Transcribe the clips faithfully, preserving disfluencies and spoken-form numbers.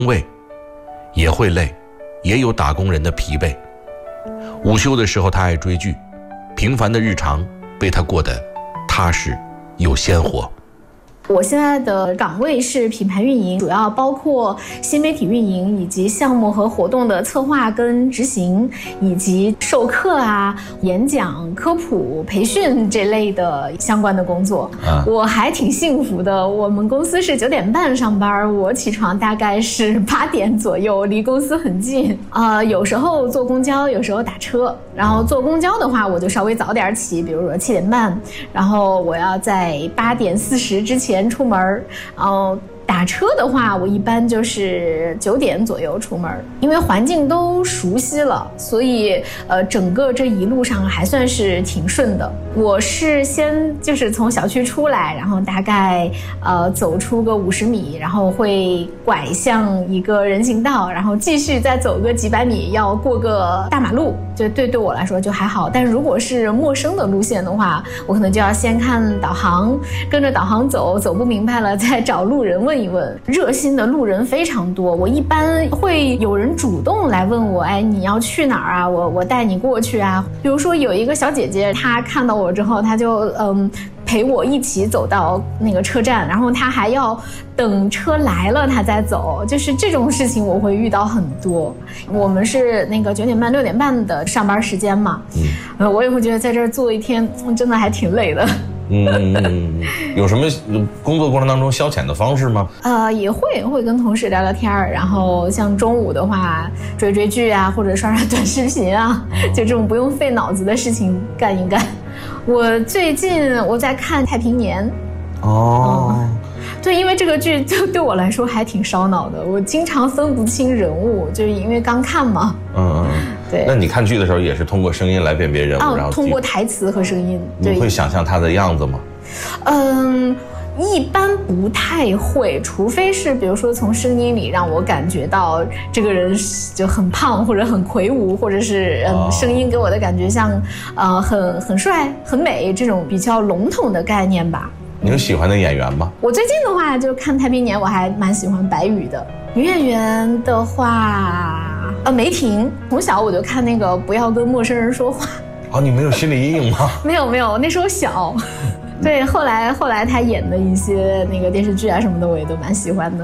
为，也会累，也有打工人的疲惫。午休的时候他爱追剧，平凡的日常被他过得踏实又鲜活。 我现在的岗位是品牌运营，主要包括新媒体运营以及项目和活动的策划跟执行，以及授课啊、演讲、科普、培训这类的相关的工作。啊、我还挺幸福的，我们公司是九点半上班，我起床大概是八点左右，离公司很近。呃，有时候坐公交，有时候打车。然后坐公交的话，我就稍微早点起，比如说七点半，然后我要在八点四十之前出门，然后打车的话，我一般就是九点左右出门，因为环境都熟悉了，所以呃，整个这一路上还算是挺顺的。我是先就是从小区出来，然后大概呃走出个五十米，然后会拐向一个人行道，然后继续再走个几百米，要过个大马路，就对对我来说就还好。但如果是陌生的路线的话，我可能就要先看导航，跟着导航走，走不明白了再找路人问一问。热心的路人非常多，我一般会有人主动来问我，哎，你要去哪儿啊？我我带你过去啊。比如说有一个小姐姐，她看到我之后，她就嗯陪我一起走到那个车站，然后她还要等车来了她再走，就是这种事情我会遇到很多。我们是那个九点半六点半的上班时间嘛，嗯，我也会觉得在这儿坐一天真的还挺累的。 嗯，有什么工作过程当中消遣的方式吗？ 呃，也会会跟同事聊聊天儿，然后像中午的话追追剧啊，或者刷刷短视频啊，就这种不用费脑子的事情干一干。我最近我在看《太平年》。哦。嗯，对，因为这个剧就对我来说还挺烧脑的，我经常分不清人物，就是因为刚看嘛。嗯嗯。对。那你看剧的时候也是通过声音来辨别人物， 哦、 然后通过台词和声音。对。 你会想象他的样子吗？ 嗯，一般不太会，除非是比如说从声音里让我感觉到这个人就很胖或者很魁梧，或者是嗯、哦、声音给我的感觉像呃很很帅很美这种比较笼统的概念吧。 你有喜欢的演员吗？ 我最近的话就看《太平年》，我还蛮喜欢白宇的。女演员的话，呃，梅婷，从小我就看那个《不要跟陌生人说话》。 哦，你没有心理阴影吗？ 没有没有，那时候小。对，后来后来她演的一些那个电视剧啊什么的，我也都蛮喜欢的。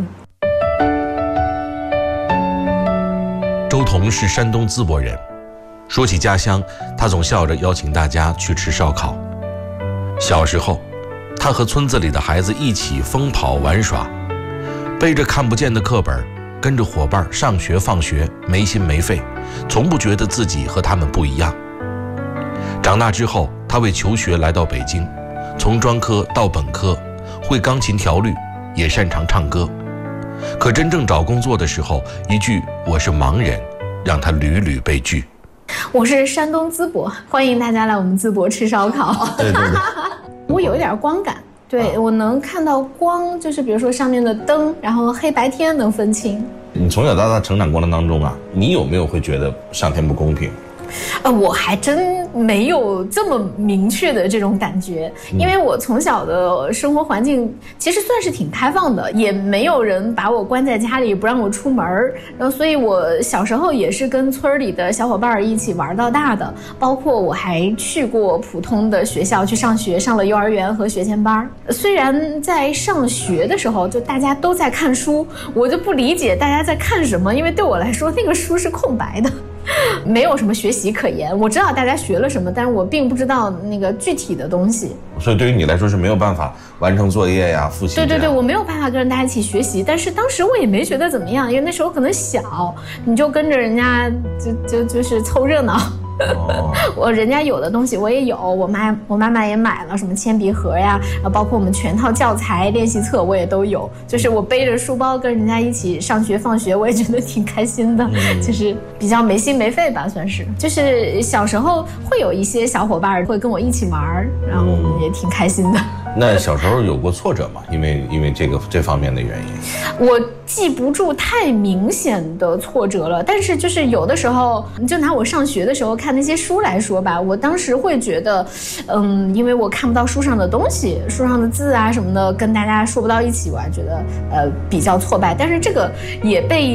周彤是山东淄博人，说起家乡，他总笑着邀请大家去吃烧烤。小时候，他和村子里的孩子一起疯跑玩耍，背着看不见的课本，跟着伙伴上学放学，没心没肺，从不觉得自己和他们不一样。长大之后，他为求学来到北京，从专科到本科，会钢琴调律，也擅长唱歌。可真正找工作的时候，一句我是盲人让他屡屡被拒。 我是山东淄博，欢迎大家来我们淄博吃烧烤。 对对对。 我有一点光感，对、啊、我能看到光，就是比如说上面的灯，然后黑白天能分清。 你从小到大成长过程当中啊，你有没有会觉得上天不公平？ 呃，我还真没有这么明确的这种感觉，因为我从小的生活环境其实算是挺开放的，也没有人把我关在家里不让我出门，然后所以我小时候也是跟村里的小伙伴一起玩到大的，包括我还去过普通的学校去上学，上了幼儿园和学前班。虽然在上学的时候就大家都在看书，我就不理解大家在看什么，因为对我来说那个书是空白的，没有什么学习可言。我知道大家学了什么，但是我并不知道那个具体的东西。 所以对于你来说是没有办法完成作业呀、复习。 对对对，我没有办法跟着大家一起学习，但是当时我也没觉得怎么样，因为那时候可能小，你就跟着人家就就就是凑热闹。哦、我人家有的东西我也有，我妈我妈妈也买了，什么铅笔盒呀，包括我们全套教材练习册我也都有，就是我背着书包跟人家一起上学放学，我也觉得挺开心的、嗯、就是比较没心没肺吧，算是。就是小时候会有一些小伙伴会跟我一起玩，然后也挺开心的。 那小时候有过挫折吗？因为因为这个这方面的原因， 我记不住太明显的挫折了，但是就是有的时候，你就拿我上学的时候看那些书来说吧，我当时会觉得，嗯，因为我看不到书上的东西，书上的字啊什么的，跟大家说不到一起，我还觉得呃比较挫败。但是这个也被